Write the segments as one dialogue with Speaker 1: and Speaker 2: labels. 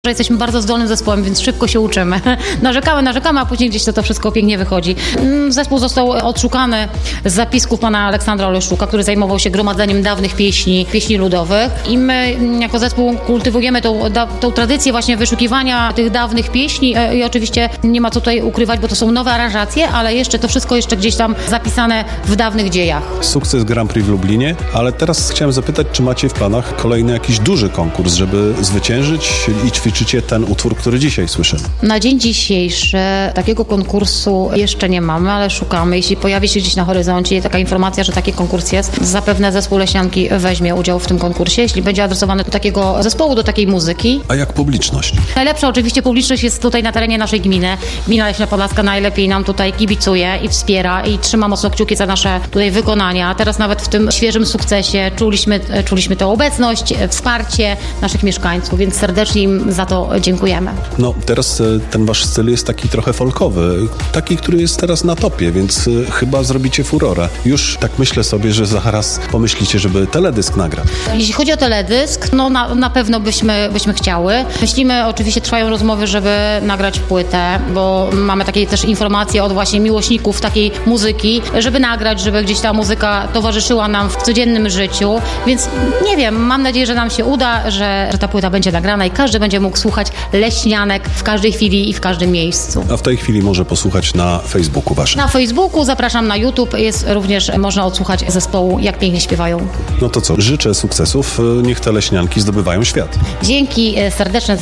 Speaker 1: że jesteśmy bardzo zdolnym zespołem, więc szybko się uczymy. Narzekamy, a później gdzieś to wszystko pięknie wychodzi. Zespół został odszukany z zapisków pana Aleksandra Oleszuka, który zajmował się gromadzeniem dawnych pieśni ludowych i my jako zespół kultywujemy tą tradycję właśnie wyszukiwania tych dawnych pieśni i oczywiście nie ma co tutaj ukrywać, bo to są nowe aranżacje, ale jeszcze to wszystko gdzieś tam zapisane w dawnych dziejach.
Speaker 2: Sukces Grand Prix w Lublinie, ale teraz chciałem zapytać, czy macie w planach kolejny jakiś duży konkurs, żeby zwyciężyć i ćwiczycie ten utwór, który dzisiaj słyszymy?
Speaker 1: Na dzień dzisiejszy takiego konkursu jeszcze nie mamy, ale szukamy. Jeśli pojawi się gdzieś na horyzoncie taka informacja, że taki konkurs jest, zapewne zespół Leśnianki weźmie udział w tym konkursie, jeśli będzie adresowany do takiego zespołu, do takiej muzyki.
Speaker 2: A jak publiczność?
Speaker 1: Najlepsza oczywiście publiczność jest tutaj na terenie naszej gminy. Gmina Leśna Podlaska najlepiej nam tutaj kibicuje i wspiera i trzyma mocno kciuki za nasze tutaj wykonania. Teraz nawet w tym świeżym sukcesie czuliśmy tę obecność, wsparcie naszych mieszkańców, więc serdecznie im za to dziękujemy.
Speaker 2: No, teraz ten wasz styl jest taki trochę folkowy, taki, który jest teraz na topie, więc chyba zrobicie furorę. Już tak myślę sobie, że zaraz pomyślicie, żeby teledysk nagrać.
Speaker 1: Jeśli chodzi o teledysk, no na pewno byśmy chciały. Myślimy, oczywiście trwają rozmowy, żeby nagrać płytę, bo mamy takie też informacje od właśnie miłośników takiej muzyki, żeby nagrać, żeby gdzieś ta muzyka towarzyszyła nam w codziennym życiu, więc nie wiem, mam nadzieję, że nam się uda, że ta płyta będzie nagrana i każdy będzie mógł słuchać Leśnianek w każdej chwili i w każdym miejscu.
Speaker 2: A w tej chwili może posłuchać na Facebooku waszym.
Speaker 1: Na Facebooku, zapraszam na YouTube, jest również, można odsłuchać zespołu Jak Pięknie Śpiewają.
Speaker 2: No to co, życzę sukcesów, niech te leśnianki zdobywają świat.
Speaker 1: Dzięki serdeczne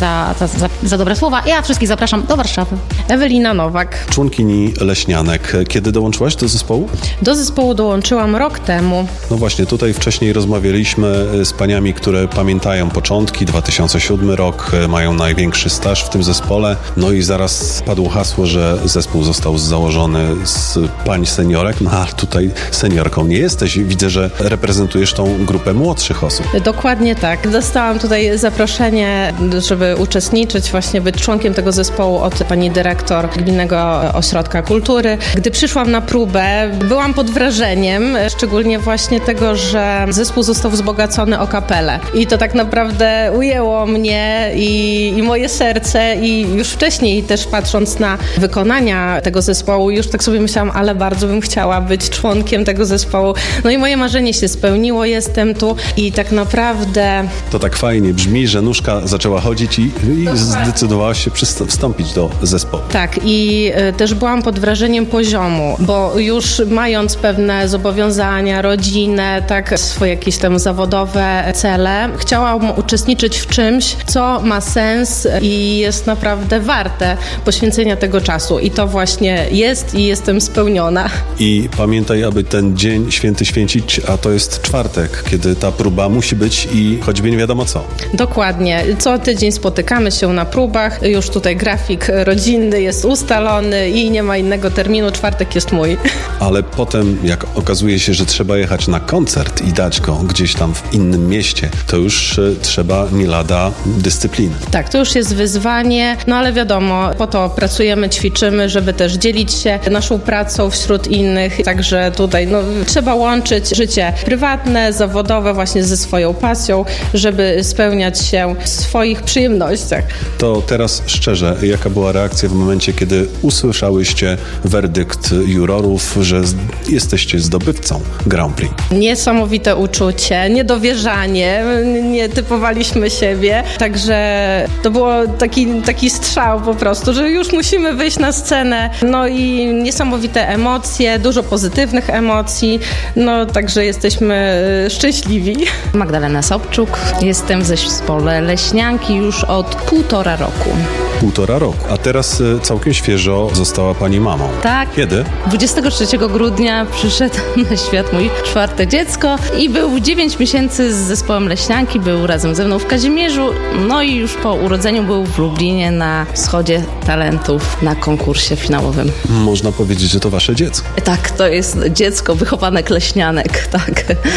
Speaker 1: za dobre słowa. Ja wszystkich zapraszam do Warszawy.
Speaker 3: Ewelina Nowak.
Speaker 2: Członkini Leśnianek. Kiedy dołączyłaś do zespołu?
Speaker 3: Do zespołu dołączyłam rok temu.
Speaker 2: No właśnie, tutaj wcześniej rozmawialiśmy z paniami, które pamiętają początki, 2007 rok, mają największy staż w tym zespole. No i zaraz padło hasło, że zespół został założony z pań seniorek. No a tutaj seniorką nie jesteś. Widzę, że reprezentujesz tą grupę młodszych osób.
Speaker 3: Dokładnie tak. Dostałam tutaj zaproszenie, żeby uczestniczyć, właśnie być członkiem tego zespołu od pani dyrektor Gminnego Ośrodka Kultury. Gdy przyszłam na próbę, byłam pod wrażeniem, szczególnie właśnie tego, że zespół został wzbogacony o kapelę. I to tak naprawdę ujęło mnie i moje serce i już wcześniej też patrząc na wykonania tego zespołu, już tak sobie myślałam, ale bardzo bym chciała być członkiem tego zespołu. No i moje marzenie się spełniło, jestem tu i tak naprawdę...
Speaker 2: To tak fajnie brzmi, że nóżka zaczęła chodzić i zdecydowałaś się wstąpić do zespołu.
Speaker 3: Tak i też byłam pod wrażeniem poziomu, bo już mając pewne zobowiązania, rodzinę, tak swoje jakieś tam zawodowe cele, chciałam uczestniczyć w czymś, co ma sens i jest naprawdę warte poświęcenia tego czasu. I to właśnie jest i jestem spełniona.
Speaker 2: I pamiętaj, aby ten dzień święty święcić, a to jest czwartek, kiedy ta próba musi być i choćby nie wiadomo co.
Speaker 3: Dokładnie. Co tydzień spotykamy się na próbach. Już tutaj grafik rodzinny jest ustalony i nie ma innego terminu. Czwartek jest mój.
Speaker 2: Ale potem, jak okazuje się, że trzeba jechać na koncert i dać go gdzieś tam w innym mieście, to już trzeba nie lada dyscypliny.
Speaker 3: Tak, to już jest wyzwanie, no ale wiadomo, po to pracujemy, ćwiczymy, żeby też dzielić się naszą pracą wśród innych. Także tutaj trzeba łączyć życie prywatne, zawodowe właśnie ze swoją pasją, żeby spełniać się w swoich przyjemnościach.
Speaker 2: To teraz szczerze, jaka była reakcja w momencie, kiedy usłyszałyście werdykt jurorów, że jesteście zdobywcą Grand Prix?
Speaker 3: Niesamowite uczucie, niedowierzanie, nie typowaliśmy siebie, także to było taki strzał po prostu, że już musimy wyjść na scenę, no i niesamowite emocje, dużo pozytywnych emocji, no także jesteśmy szczęśliwi.
Speaker 4: Magdalena Sobczuk, jestem w zespole Leśnianki już od 1,5 roku.
Speaker 2: 1,5 roku, a teraz całkiem świeżo została pani mamą.
Speaker 4: Tak.
Speaker 2: Kiedy?
Speaker 4: 23 grudnia przyszedł na świat mój 4. dziecko i był 9 miesięcy z zespołem Leśnianki, był razem ze mną w Kazimierzu, no i już po urodzeniu był w Lublinie na Wschodzie Talentów na konkursie finałowym.
Speaker 2: Można powiedzieć, że to wasze dziecko.
Speaker 4: Tak, to jest dziecko, wychowanek Leśnianek, tak.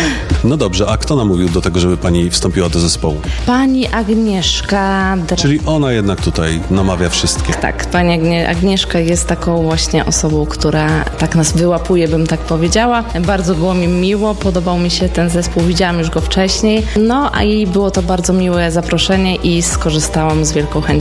Speaker 2: No dobrze, a kto namówił do tego, żeby pani wstąpiła do zespołu?
Speaker 4: Pani Agnieszka...
Speaker 2: Czyli ona jednak tutaj namawia wszystkich.
Speaker 4: Tak, pani Agnieszka jest taką właśnie osobą, która tak nas wyłapuje, bym tak powiedziała. Bardzo było mi miło, podobał mi się ten zespół, widziałam już go wcześniej. No, a i było to bardzo miłe zaproszenie i skorzystałam z wielką chęcią